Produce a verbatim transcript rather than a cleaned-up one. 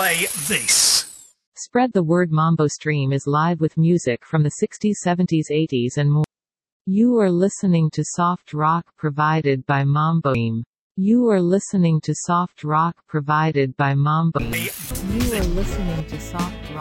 play this. Spread the word. Mambo Stream is live with music from the sixties, seventies, eighties and more. You are listening to soft rock provided by Mambo Stream. You are listening to soft rock provided by Mambo Stream. You are listening to soft rock.